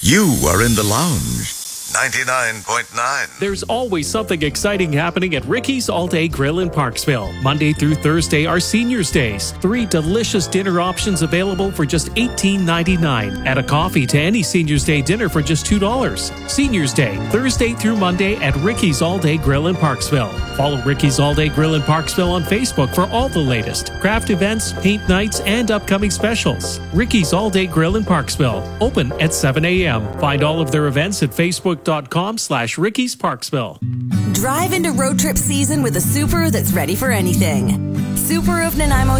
You are in the lounge. 99.9. There's always something exciting happening at Ricky's All Day Grill in Parksville. Monday through Thursday are Seniors Days. 3 delicious dinner options available for just $18.99. Add a coffee to any Seniors Day dinner for just $2. Seniors Day, Thursday through Monday at Ricky's All Day Grill in Parksville. Follow Ricky's All Day Grill in Parksville on Facebook for all the latest craft events, paint nights, and upcoming specials. Ricky's All Day Grill in Parksville. Open at 7 a.m. Find all of their events at Facebook.com/Ricky's Parksville. Drive into road trip season with a Subaru that's ready for anything. Subaru of Nanaimo